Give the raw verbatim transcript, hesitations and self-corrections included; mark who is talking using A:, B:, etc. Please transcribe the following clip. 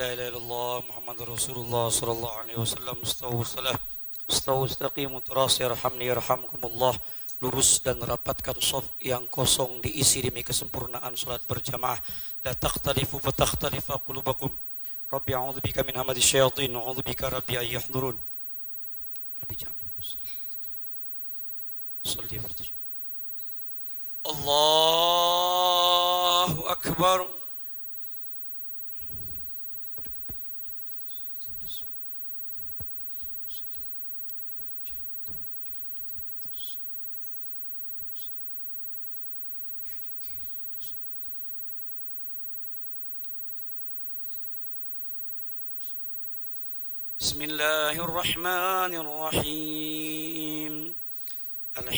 A: لا إله إلا الله محمد رسول الله صلى الله عليه wasallam. Istawu salah, istawu istaqimu teras, yarhamni yarhamkumullah. Lurus dan rapatkan shaf yang kosong diisi demi kesempurnaan salat berjamaah. La takhtalifu fa takhtalifa qulubakum. Rabbi a'udzubika min hamadis syayatin, a'udzubika rabbi ay yahdurun. Rabbi ja'alni bis salli bertajam. Allahu akbar. بسم الله الرحمن الرحيم